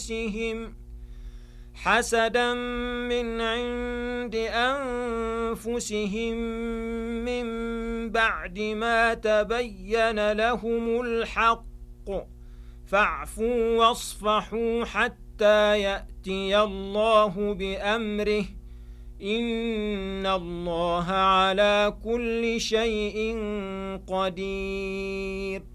حسدا من عند أنفسهم من بعد ما تبين لهم الحق فاعفوا واصفحوا حتى يأتي الله بأمره إن الله على كل شيء قدير